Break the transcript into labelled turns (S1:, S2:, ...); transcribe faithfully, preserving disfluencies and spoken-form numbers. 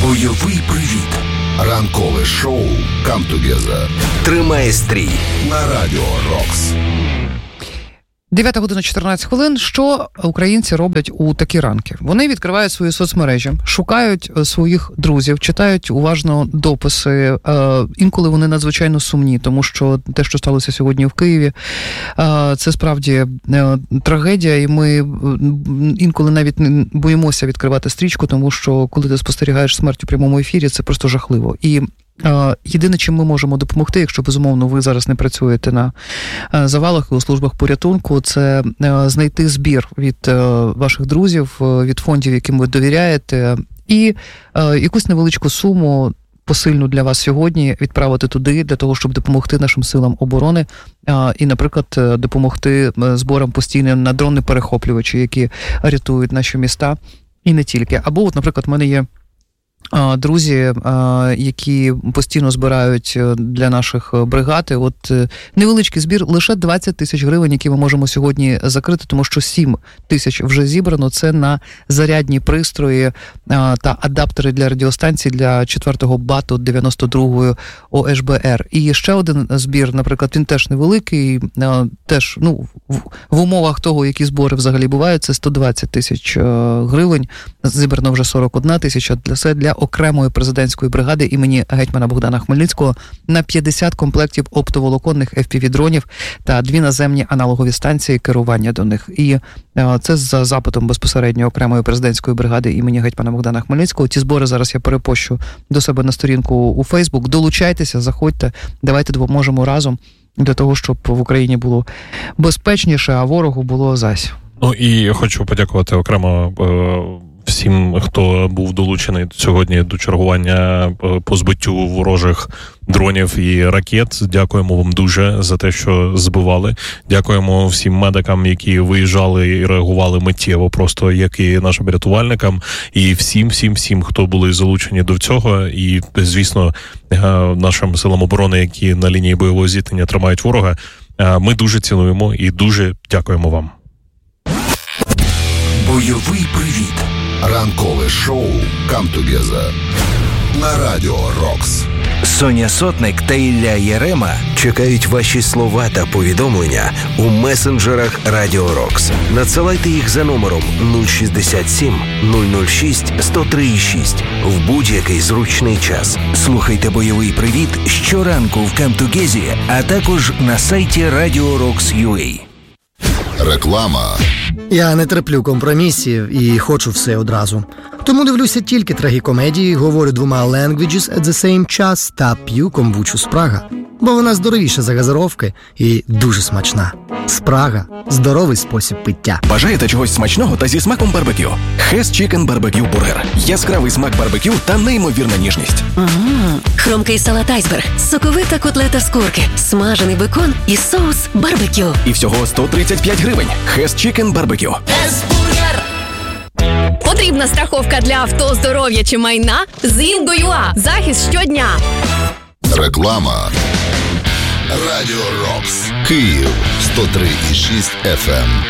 S1: Бойовий привіт. Ранкове шоу «Come Together»
S2: тримає стрій
S1: на Радіо Рокс.
S3: дев'ята година чотирнадцять хвилин. Що українці роблять у такі ранки? Вони відкривають свої соцмережі, шукають своїх друзів, читають уважно дописи. Інколи вони надзвичайно сумні, тому що те, що сталося сьогодні в Києві, це справді трагедія, і ми інколи навіть не боїмося відкривати стрічку, тому що коли ти спостерігаєш смерть у прямому ефірі, це просто жахливо. І єдине, чим ми можемо допомогти, якщо, безумовно, ви зараз не працюєте на завалах і у службах порятунку, це знайти збір від ваших друзів, від фондів, яким ви довіряєте, і якусь невеличку суму, посильну для вас сьогодні, відправити туди, для того, щоб допомогти нашим силам оборони і, наприклад, допомогти зборам постійним на дрони-перехоплювачі, які рятують наші міста, і не тільки. Або, от, наприклад, в мене є друзі, які постійно збирають для наших бригад. От невеличкий збір, лише двадцять тисяч гривень, які ми можемо сьогодні закрити, тому що сім тисяч вже зібрано. Це на зарядні пристрої та адаптери для радіостанцій для четвертого бату дев'яносто другої О Еш Бе Ер. І ще один збір, наприклад, він теж невеликий, теж, ну, в, в умовах того, які збори взагалі бувають, це сто двадцять тисяч гривень. Зібрано вже сорок одна тисяча. Для це для окремої президентської бригади імені гетьмана Богдана Хмельницького на п'ятдесят комплектів оптоволоконних еф пі ві-дронів та дві наземні аналогові станції керування до них. І це за запитом безпосередньо окремої президентської бригади імені гетьмана Богдана Хмельницького. Ці збори зараз я перепощу до себе на сторінку у Фейсбук. Долучайтеся, заходьте, давайте допоможемо разом для того, щоб в Україні було безпечніше, а ворогу було зась.
S4: Ну і хочу подякувати окремо всім, хто був долучений сьогодні до чергування по збиттю ворожих дронів і ракет. Дякуємо вам дуже за те, що збивали. Дякуємо всім медикам, які виїжджали і реагували миттєво, просто як і нашим рятувальникам. І всім, всім, всім, хто були залучені до цього. І, звісно, нашим силам оборони, які на лінії бойового зіткнення тримають ворога. Ми дуже цінуємо і дуже дякуємо вам.
S1: Бойовий привіт. Ранкове шоу «Come Together» на Радіо Рокс.
S2: Соня Сотник та Ілля Єрема чекають ваші слова та повідомлення у месенджерах Радіо Рокс. Надсилайте їх за номером нуль шістдесят сім нуль нуль шість сто три шість в будь-який зручний час. Слухайте бойовий привіт щоранку в «Come Together», а також на сайті радіо рокс крапка ю а.
S1: Реклама.
S5: Я не терплю компромісів і хочу все одразу. Тому дивлюся тільки трагікомедії, говорю двома languages at the same час та п'ю комбучу Спрага. Бо вона здоровіша за газировки і дуже смачна. Спрага – здоровий спосіб пиття.
S6: Бажаєте чогось смачного та зі смаком барбекю? Хес Чікен Барбекю Бургер. Яскравий смак барбекю та неймовірна ніжність.
S7: Ммм, хрумкий салат айсберг, соковита котлета з курки, смажений бекон і соус барбекю.
S6: І всього сто тридцять п'ять гривень. Хес Чікен Барбекю.
S7: Хес-бургер! Потрібна страховка для авто, здоров'я чи майна? З Інго.ЮА. Захист щодня.
S1: Реклама. Радіо Рокс. Київ сто три і шість еф ем.